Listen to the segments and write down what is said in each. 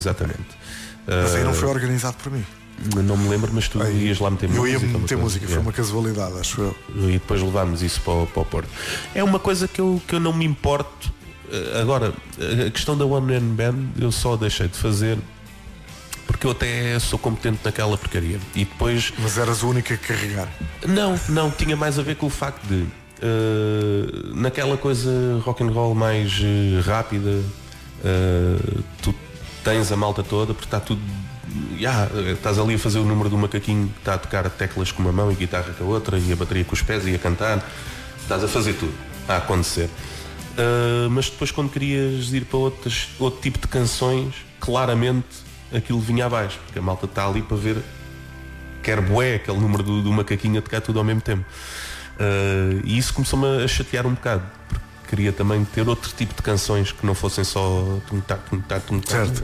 Exatamente. Mas aí não foi organizado por mim. Não me lembro, mas tu ias lá meter música. Eu ia meter música, foi uma casualidade, acho eu. E depois levámos isso para o Porto. É uma coisa que eu não me importo. Agora, a questão da One Man Band eu só deixei de fazer porque eu até sou competente naquela porcaria. E depois... Mas eras a única a carregar? Não, tinha mais a ver com o facto de naquela coisa rock and roll mais rápida, tu tens a malta toda, porque está tudo... estás ali a fazer o número do macaquinho que está a tocar teclas com uma mão e guitarra com a outra e a bateria com os pés e a cantar, estás a fazer tudo a acontecer, mas depois quando querias ir para outro tipo de canções, claramente aquilo vinha abaixo, porque a malta está ali para ver, quer bué aquele número do macaquinho a tocar tudo ao mesmo tempo, e isso começou-me a chatear um bocado, porque queria também ter outro tipo de canções que não fossem só certo.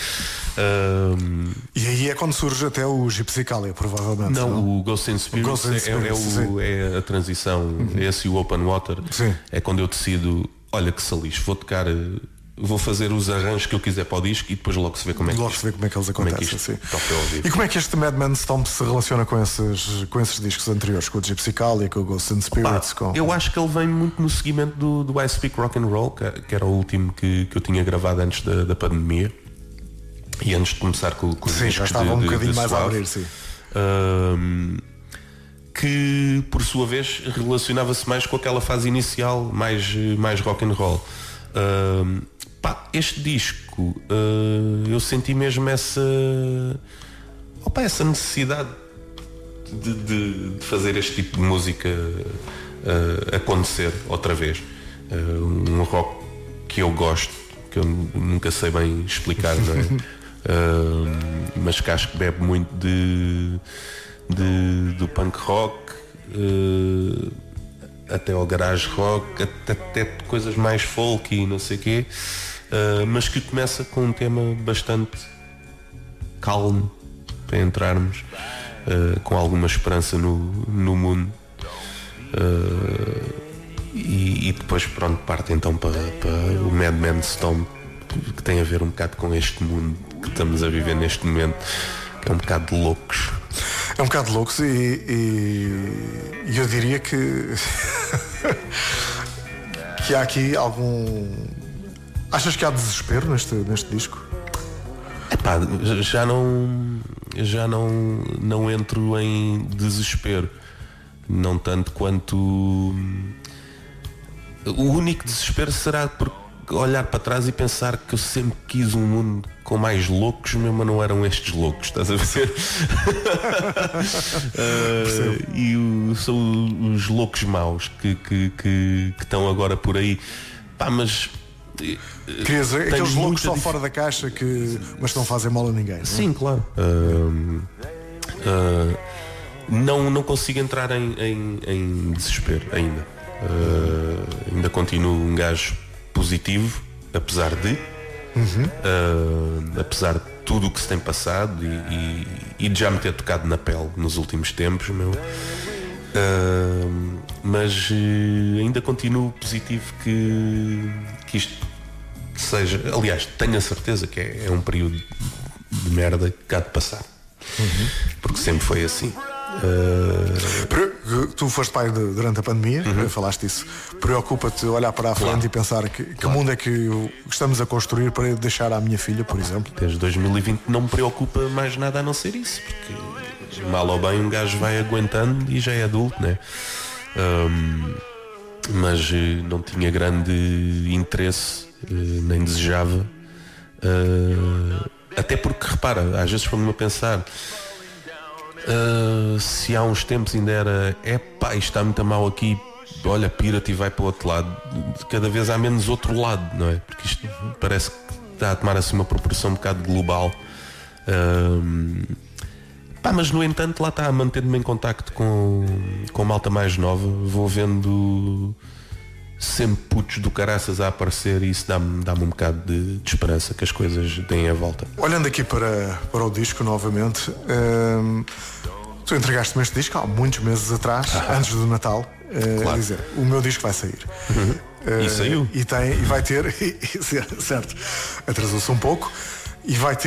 E aí é quando surge até o Gypsy-Calia, provavelmente. Não, o Ghost in Spirits é a transição, esse e o Open Water. Sim. É quando eu decido, olha que salixo, vou fazer os arranjos que eu quiser para o disco e depois logo se vê como é que eles acontecem. E como é que este Madman Stomp se relaciona com esses discos anteriores, com o Gypsy-Calia, com o Ghost in Spirits? Eu acho que ele vem muito no seguimento do I Speak Rock and Roll, que era o último que eu tinha gravado antes da pandemia e antes de começar com os discos. Já estava um bocadinho mais a abrir, sim. Que por sua vez relacionava-se mais com aquela fase inicial mais rock and roll. Este disco eu senti mesmo essa necessidade de fazer este tipo de música acontecer outra vez, um rock que eu gosto, que eu nunca sei bem explicar, não é? Mas que acho que bebe muito do punk rock, até ao garage rock, até coisas mais folk e não sei o quê, mas que começa com um tema bastante calmo para entrarmos com alguma esperança no mundo, e depois pronto, parte então para o Madman Stomp, que tem a ver um bocado com este mundo que estamos a viver neste momento, que é um bocado de loucos. É um bocado de loucos e eu diria que que há aqui algum... Achas que há desespero neste disco? Já não entro em desespero, não tanto quanto... O único desespero será por olhar para trás e pensar que eu sempre quis um mundo com mais loucos, mesmo não eram estes loucos, estás a ver? São os loucos maus que estão agora por aí. Mas quer dizer, aqueles loucos só fora da caixa mas não fazem mal a ninguém, não é? Sim, claro. Não consigo entrar em desespero ainda. Ainda continuo um gajo positivo, apesar de tudo o que se tem passado e de já me ter tocado na pele nos últimos tempos, mas ainda continuo positivo que isto seja, aliás, tenho a certeza que é um período de merda que há de passar, porque sempre foi assim. Tu foste pai durante a pandemia, falaste disso. Preocupa-te olhar para a frente e pensar que mundo é que estamos a construir para deixar à minha filha, por exemplo? Desde 2020 não me preocupa mais nada a não ser isso, porque mal ou bem um gajo vai aguentando e já é adulto, né? Mas não tinha grande interesse, nem desejava, até porque, repara, às vezes põe-me a pensar, se há uns tempos ainda era isto está muito mal aqui, olha, pira-te e vai para o outro lado, cada vez há menos outro lado, não é? Porque isto parece que está a tomar assim uma proporção um bocado global, mas no entanto lá está, mantendo-me em contacto com a malta mais nova, vou vendo sempre putos do caraças a aparecer e isso dá-me um bocado de esperança que as coisas deem a volta. Olhando aqui para o disco novamente, tu entregaste-me este disco há muitos meses atrás, antes do Natal, claro. A dizer, o meu disco vai sair. E saiu. E vai ter, certo, atrasou-se um pouco. e vai ter